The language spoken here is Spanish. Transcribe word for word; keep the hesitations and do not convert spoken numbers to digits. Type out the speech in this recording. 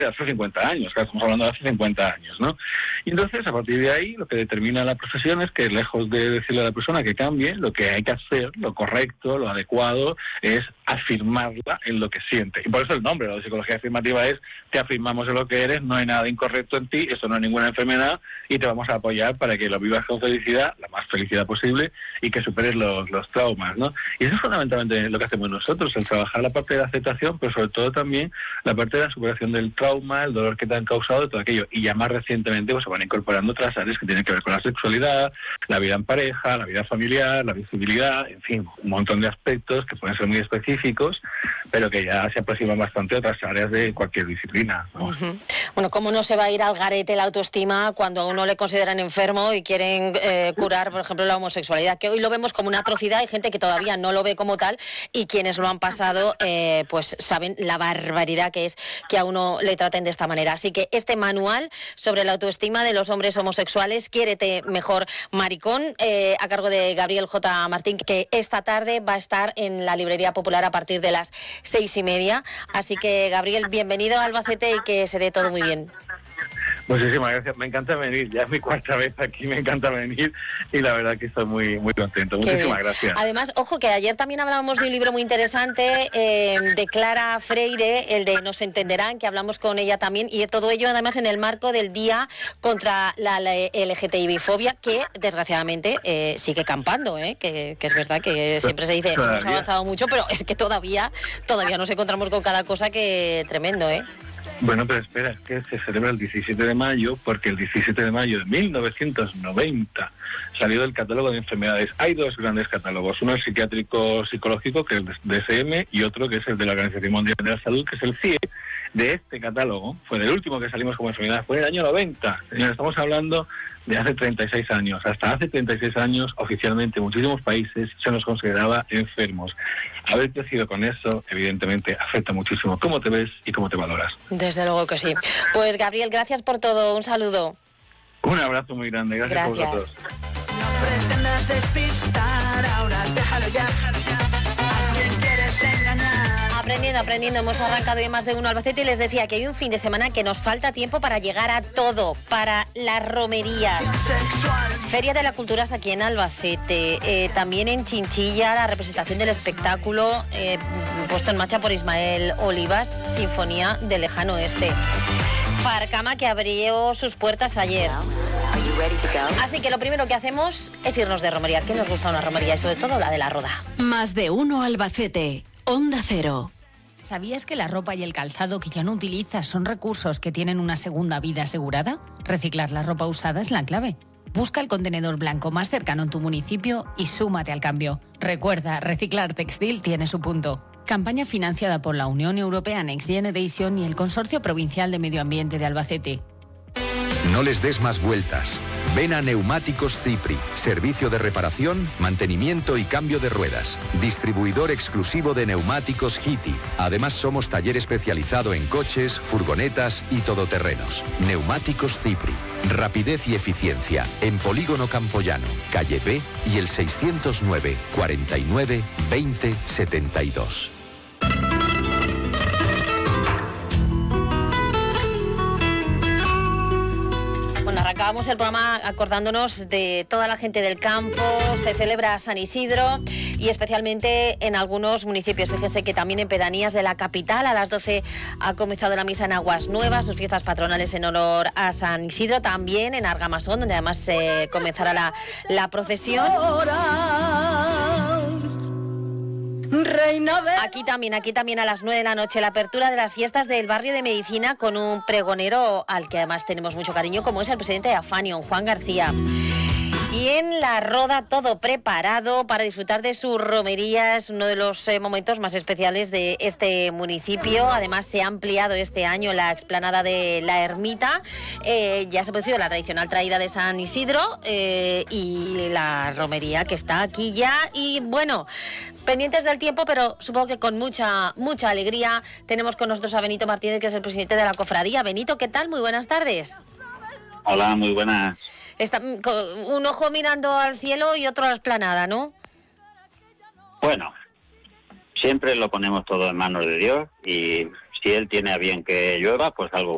de hace cincuenta años, claro, estamos hablando de hace cincuenta años, ¿no? Y entonces, a partir de ahí, lo que determina la profesión es que, lejos de decirle a la persona que cambie, lo que hay que hacer, lo correcto, lo adecuado, es afirmarla en lo que siente. Y por eso el nombre, la psicología afirmativa es: te afirmamos en lo que eres, no hay nada incorrecto en ti, eso no es ninguna enfermedad, y te vamos a apoyar para que lo vivas con felicidad, la más felicidad posible, y que superes los, los traumas, ¿no? Y eso es fundamentalmente lo que hacemos nosotros, el trabajar la parte de la aceptación, pero sobre todo también la parte de la superación del trauma, el dolor que te han causado, todo aquello. Y ya más recientemente pues se van incorporando otras áreas que tienen que ver con la sexualidad, la vida en pareja, la vida familiar, la visibilidad, en fin, un montón de aspectos que pueden ser muy específicos, pero que ya se aproximan bastante a otras áreas de cualquier disciplina, ¿no? Uh-huh. Bueno, ¿cómo no se va a ir al garete la autoestima cuando a uno le consideran enfermo y quieren eh, curar, por ejemplo, la homosexualidad? Que hoy lo vemos como una atrocidad, hay gente que todavía no lo ve como tal, y quienes lo han pasado eh, pues saben la barbaridad que es que a uno le traten de esta manera. Así que este manual sobre la autoestima de los hombres homosexuales, Quiérete mejor, maricón, eh, a cargo de Gabriel J. Martín, que esta tarde va a estar en la Librería Popular a partir de las seis y media. Así que, Gabriel, bienvenido a Albacete y que se dé todo muy bien. Muchísimas gracias, me encanta venir, ya es mi cuarta vez aquí, me encanta venir y la verdad que estoy muy muy contento. Qué Muchísimas bien. Gracias. Además, ojo, que ayer también hablábamos de un libro muy interesante eh, de Clara Freire, el de Nos Entenderán, que hablamos con ella también, y todo ello además en el marco del Día contra la L G T B I fobia, que desgraciadamente eh, sigue campando, ¿eh? que, que es verdad que siempre se dice hemos avanzado mucho, pero es que todavía, todavía nos encontramos con cada cosa que tremendo, ¿eh? Bueno, pero espera, es que se celebra el diecisiete de mayo, porque el diecisiete de mayo de mil novecientos noventa salió del catálogo de enfermedades. Hay dos grandes catálogos, uno el psiquiátrico psicológico, que es el D S M, y otro que es el de la Organización Mundial de la Salud, que es el C I E. De este catálogo, fue del último que salimos como enfermedad, fue en el año noventa. Señores, estamos hablando de hace treinta y seis años. Hasta hace treinta y seis años, oficialmente, en muchísimos países se nos consideraba enfermos. Haber crecido con eso, evidentemente, afecta muchísimo cómo te ves y cómo te valoras. Desde luego que sí. Pues, Gabriel, gracias por todo. Un saludo. Un abrazo muy grande. Gracias, gracias. a vosotros. No pretendas despistar, ahora déjalo ya. ¿A quién quieres engañar? Aprendiendo, aprendiendo, hemos arrancado hoy más de uno Albacete y les decía que hay un fin de semana que nos falta tiempo para llegar a todo, para las romerías. Feria de la Cultura es aquí en Albacete, eh, también en Chinchilla, la representación del espectáculo eh, puesto en marcha por Ismael Olivas, Sinfonía del Lejano Oeste. Farcama, que abrió sus puertas ayer. Así que lo primero que hacemos es irnos de romería, que nos gusta una romería y sobre todo la de la Roda. Más de uno Albacete. Onda Cero. ¿Sabías que la ropa y el calzado que ya no utilizas son recursos que tienen una segunda vida asegurada? Reciclar la ropa usada es la clave. Busca el contenedor blanco más cercano en tu municipio y súmate al cambio. Recuerda, reciclar textil tiene su punto. Campaña financiada por la Unión Europea Next Generation y el Consorcio Provincial de Medio Ambiente de Albacete. No les des más vueltas. Ven a Neumáticos Cipri, servicio de reparación, mantenimiento y cambio de ruedas. Distribuidor exclusivo de neumáticos Hiti. Además somos taller especializado en coches, furgonetas y todoterrenos. Neumáticos Cipri. Rapidez y eficiencia. En Polígono Campoyano, calle B y el seiscientos nueve, cuarenta y nueve, veinte, setenta y dos. Acabamos el programa acordándonos de toda la gente del campo. Se celebra San Isidro y especialmente en algunos municipios. Fíjense que también en pedanías de la capital a las doce ha comenzado la misa en Aguas Nuevas, sus fiestas patronales en honor a San Isidro. También en Argamasón, donde además se eh, comenzará la, la procesión. Aquí también, aquí también a las nueve de la noche, la apertura de las fiestas del barrio de Medicina con un pregonero al que además tenemos mucho cariño, como es el presidente de Afanion, Juan García. Y en la Roda todo preparado para disfrutar de sus romerías, uno de los eh, momentos más especiales de este municipio. Además se ha ampliado este año la explanada de la ermita, eh, ya se ha producido la tradicional traída de San Isidro eh, y la romería que está aquí ya. Y bueno, pendientes del tiempo, pero supongo que con mucha mucha alegría tenemos con nosotros a Benito Martínez, que es el presidente de la cofradía. Benito, ¿qué tal? Muy buenas tardes. Hola, muy buenas. Está un ojo mirando al cielo y otro a la explanada, ¿no? Bueno, siempre lo ponemos todo en manos de Dios y si Él tiene a bien que llueva, pues algo